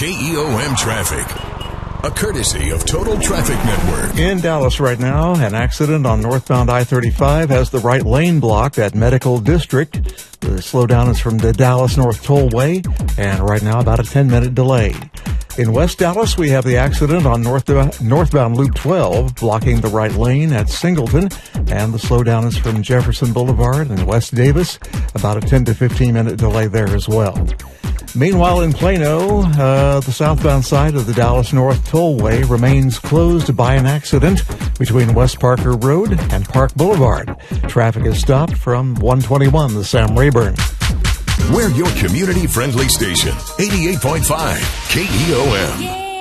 KEOM traffic. A courtesy of Total Traffic Network. In Dallas right now, an accident on northbound I-35 has the right lane blocked at Medical District. The slowdown is from the Dallas North Tollway, and right now about a 10-minute delay. In West Dallas, we have the accident on northbound Loop 12, blocking the right lane at Singleton, and the slowdown is from Jefferson Boulevard and West Davis, about a 10 to 15-minute delay there as well. Meanwhile, in Plano, the southbound side of the Dallas North Tollway remains closed by an accident between West Parker Road and Park Boulevard. Traffic is stopped from 121, the Sam Rayburn. We're your community-friendly station, 88.5 KEOM.